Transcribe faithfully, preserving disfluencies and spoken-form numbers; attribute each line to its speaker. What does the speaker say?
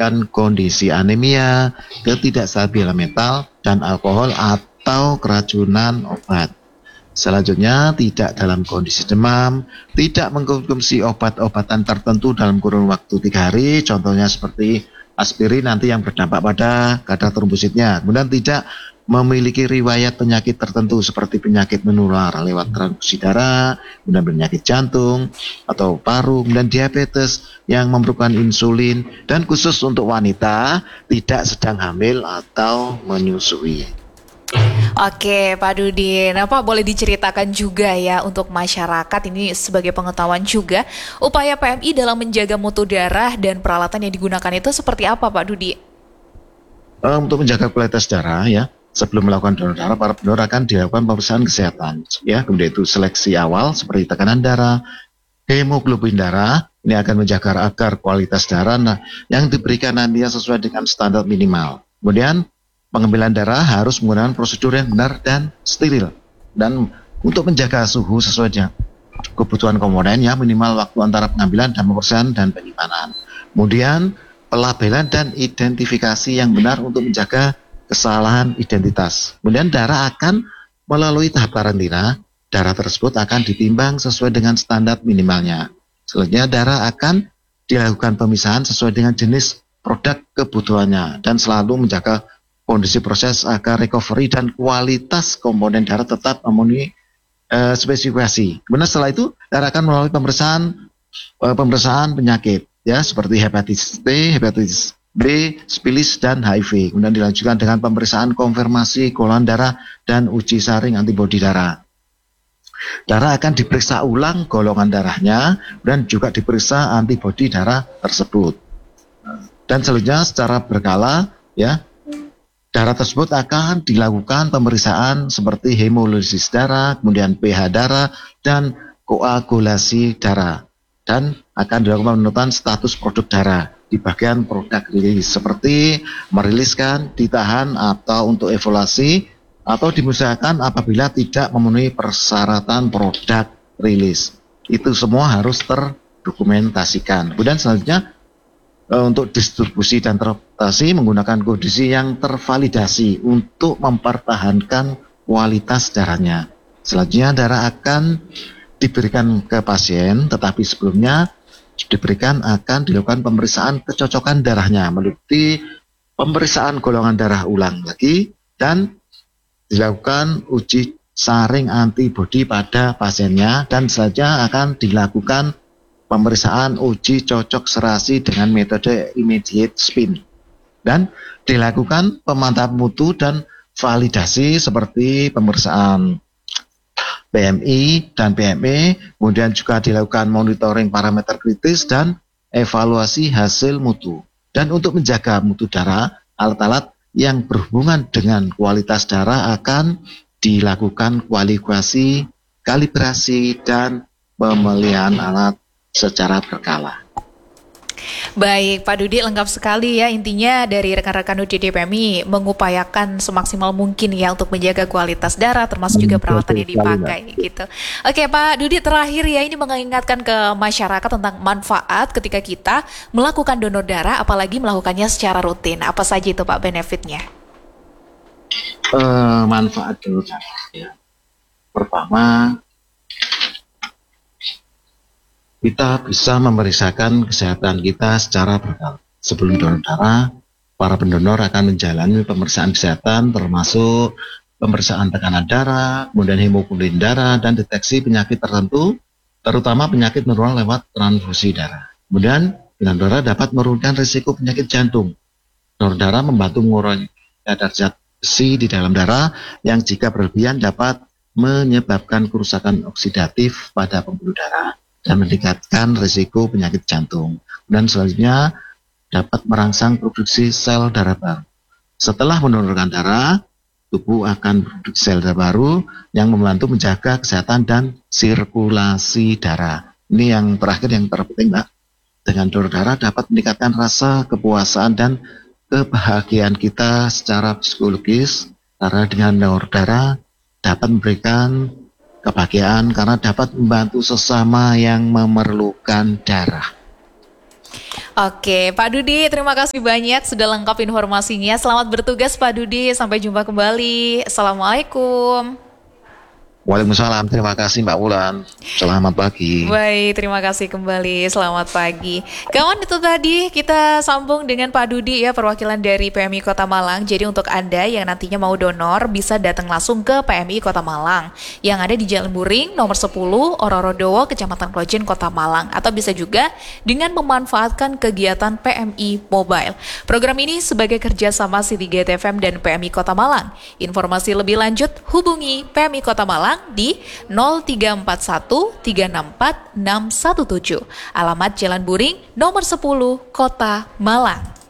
Speaker 1: menyebabkan kondisi anemia, ketidakstabilan mental, dan alkohol atau keracunan obat. Selanjutnya, tidak dalam kondisi demam, tidak mengkonsumsi obat-obatan tertentu dalam kurun waktu tiga hari, contohnya seperti aspirin nanti yang berdampak pada kadar trombositnya. Kemudian tidak memiliki riwayat penyakit tertentu seperti penyakit menular lewat transfusi darah, kemudian penyakit jantung atau paru, kemudian diabetes yang memerlukan insulin, dan khusus untuk wanita tidak sedang hamil atau menyusui.
Speaker 2: Oke Pak Dudin, apa boleh diceritakan juga ya untuk masyarakat ini sebagai pengetahuan juga upaya P M I dalam menjaga mutu darah dan peralatan yang digunakan itu seperti apa Pak Dudi?
Speaker 1: Uh, untuk menjaga kualitas darah ya, sebelum melakukan donor darah, para pendonor akan dilakukan pemeriksaan kesehatan ya, kemudian itu seleksi awal seperti tekanan darah, hemoglobin darah, ini akan menjaga agar kualitas darah nah, yang diberikan nantinya sesuai dengan standar minimal. Kemudian pengambilan darah harus menggunakan prosedur yang benar dan steril. Dan untuk menjaga suhu sesuai dengan kebutuhan komponen ya, minimal waktu antara pengambilan dan pemeriksaan dan penyimpanan. Kemudian pelabelan dan identifikasi yang benar untuk menjaga kesalahan identitas. Kemudian darah akan melalui tahap karantina. Darah tersebut akan ditimbang sesuai dengan standar minimalnya. Selanjutnya darah akan dilakukan pemisahan sesuai dengan jenis produk kebutuhannya dan selalu menjaga kondisi proses agar recovery dan kualitas komponen darah tetap memenuhi uh, spesifikasi. Kemudian setelah itu darah akan melalui pemeriksaan uh, pemeriksaan penyakit ya seperti hepatitis B, hepatitis B, sifilis dan H I V. Kemudian dilanjutkan dengan pemeriksaan konfirmasi golongan darah dan uji saring antibodi darah. Darah akan diperiksa ulang golongan darahnya dan juga diperiksa antibodi darah tersebut. Dan selanjutnya secara berkala ya, darah tersebut akan dilakukan pemeriksaan seperti hemolisis darah, kemudian pH darah, dan koagulasi darah. Dan akan dilakukan penentuan status produk darah di bagian produk rilis seperti meriliskan, ditahan, atau untuk evaluasi, atau dimusnahkan apabila tidak memenuhi persyaratan produk rilis. Itu semua harus terdokumentasikan. Kemudian selanjutnya untuk distribusi dan transportasi menggunakan kondisi yang tervalidasi untuk mempertahankan kualitas darahnya. Selanjutnya darah akan diberikan ke pasien, tetapi sebelumnya diberikan akan dilakukan pemeriksaan kecocokan darahnya meliputi pemeriksaan golongan darah ulang lagi dan dilakukan uji saring antibodi pada pasiennya, dan saja akan dilakukan pemeriksaan uji cocok serasi dengan metode immediate spin dan dilakukan pemantauan mutu dan validasi seperti pemeriksaan P M I dan P M E, kemudian juga dilakukan monitoring parameter kritis dan evaluasi hasil mutu. Dan untuk menjaga mutu darah, alat-alat yang berhubungan dengan kualitas darah akan dilakukan kualifikasi, kalibrasi, dan pemeliharaan alat secara berkala.
Speaker 2: Baik, Pak Dudi, lengkap sekali ya intinya dari rekan-rekan U G D P M I mengupayakan semaksimal mungkin ya untuk menjaga kualitas darah termasuk juga peralatan yang dipakai gitu. Oke Pak Dudi, terakhir ya ini mengingatkan ke masyarakat tentang manfaat ketika kita melakukan donor darah apalagi melakukannya secara rutin. Apa saja itu Pak benefitnya?
Speaker 1: Uh, manfaat donor darah ya. Pertama, kita bisa memeriksakan kesehatan kita secara berkala. Sebelum donor darah, para pendonor akan menjalani pemeriksaan kesehatan termasuk pemeriksaan tekanan darah, kemudian hemoglobin darah, dan deteksi penyakit tertentu, terutama penyakit menular lewat transfusi darah. Kemudian, donor darah dapat menurunkan risiko penyakit jantung. Donor darah membantu mengurangi kadar zat besi di dalam darah yang jika berlebihan dapat menyebabkan kerusakan oksidatif pada pembuluh darah dan meningkatkan risiko penyakit jantung. Dan selanjutnya dapat merangsang produksi sel darah baru. Setelah mendonorkan darah, tubuh akan produksi sel darah baru yang membantu menjaga kesehatan dan sirkulasi darah. Ini yang terakhir yang terpenting, Mbak. Dengan donor darah dapat meningkatkan rasa kepuasan dan kebahagiaan kita secara psikologis, karena dengan donor darah dapat memberikan kebahagiaan karena dapat membantu sesama yang memerlukan darah.
Speaker 2: Oke, Pak Dudi, terima kasih banyak sudah lengkap informasinya. Selamat bertugas Pak Dudi, sampai jumpa kembali. Assalamualaikum.
Speaker 1: Waalaikumsalam, terima kasih Mbak Wulan. Selamat pagi.
Speaker 2: Baik, terima kasih kembali. Selamat pagi. Kawan, itu tadi kita sambung dengan Pak Dudi ya, perwakilan dari P M I Kota Malang. Jadi untuk Anda yang nantinya mau donor bisa datang langsung ke P M I Kota Malang yang ada di Jalan Buring nomor sepuluh, Ororodowo, Kecamatan Klojen, Kota Malang. Atau bisa juga dengan memanfaatkan kegiatan P M I Mobile. Program ini sebagai kerjasama City Gate F M dan P M I Kota Malang. Informasi lebih lanjut hubungi P M I Kota Malang di nol tiga empat satu tiga enam empat enam satu tujuh. Alamat Jalan Buring nomor sepuluh, Kota Malang.